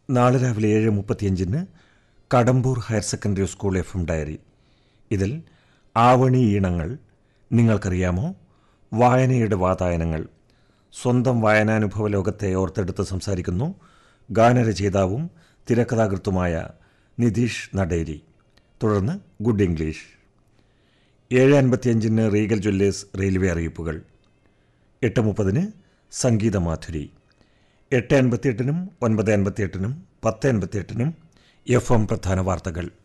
നാളെ രാവിലെ 7:35 Kadambur higher secondary school FM diary. ഇതിൽ ആവണി ഈണങ്ങൾ, നിങ്ങൾക്കറിയാമോ, വായനയുടെ വാതായനങ്ങൾ, സ്വന്തം വായനാനുഭവ ലോകത്തെ ഓർത്തെടുത്ത് സംസാരിക്കുന്നു ഗാനരചയിതാവും തിരക്കഥാകൃത്തുമായ നിതീഷ് നടേരി. തുടർന്ന് good English. 7:55 Regal Jewellers railway അറിയിപ്പുകൾ. 8:30 സംഗീതമാധുരി. 8:58 9:58 10:58 FM പ്രധാന വാർത്തകൾ.